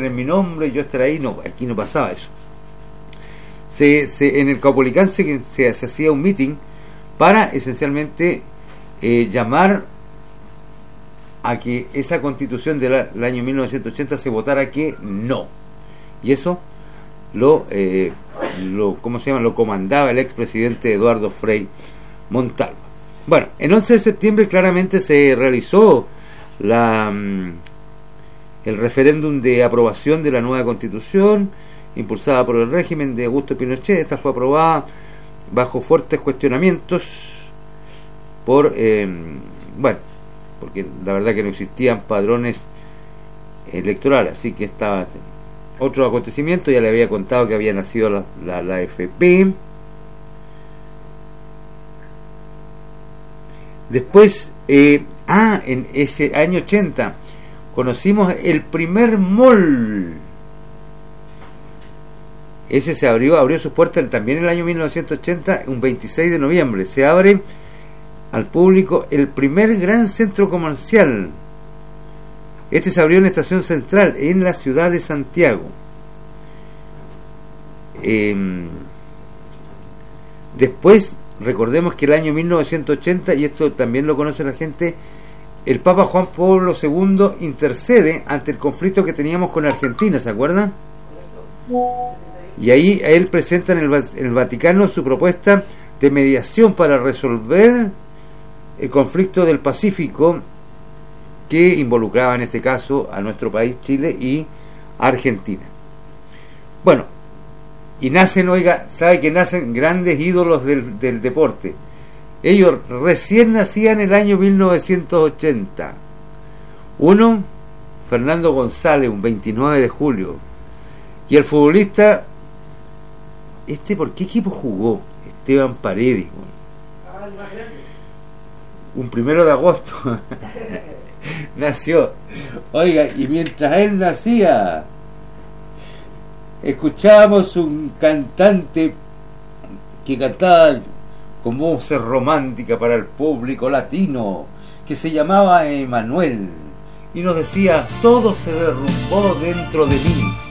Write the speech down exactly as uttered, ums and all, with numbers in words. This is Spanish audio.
en mi nombre, yo estaré ahí. No, aquí no pasaba eso. Se, se, en el Caupolicán se, se, se hacía un meeting para esencialmente eh, llamar a que esa constitución del, del año mil novecientos ochenta se votara que no. Y eso lo, eh, lo ¿cómo se llama? Lo comandaba el expresidente Eduardo Frei Montalva. Bueno, en once de septiembre claramente se realizó la el referéndum de aprobación de la nueva constitución impulsada por el régimen de Augusto Pinochet. Esta fue aprobada bajo fuertes cuestionamientos por eh, bueno, porque la verdad que no existían padrones electorales, así que estaba otro acontecimiento. Ya le había contado que había nacido la, la, la A F P. Después, eh, ah, en ese año ochenta conocimos el primer mall. Ese se abrió, abrió sus puertas también en el año mil novecientos ochenta, un veintiséis de noviembre. Se abre al público el primer gran centro comercial. Este se abrió en la Estación Central, en la ciudad de Santiago. Eh, después, recordemos que el año mil novecientos ochenta, y esto también lo conoce la gente, el Papa Juan Pablo segundo intercede ante el conflicto que teníamos con Argentina, ¿se acuerdan? Y ahí él presenta en el, en el Vaticano su propuesta de mediación para resolver el conflicto del Pacífico, que involucraba en este caso a nuestro país, Chile, y Argentina. Bueno, y nacen, oiga, sabe que nacen grandes ídolos del, del deporte. Ellos recién nacían en el año mil novecientos ochenta. Uno, Fernando González, un veintinueve de julio. Y el futbolista, este, ¿por qué equipo jugó? Esteban Paredes. Ah, el más grande. Un primero de agosto nació. Oiga, y mientras él nacía, escuchábamos un cantante que cantaba con voz romántica para el público latino, que se llamaba Emanuel, y nos decía: todo se derrumbó dentro de mí,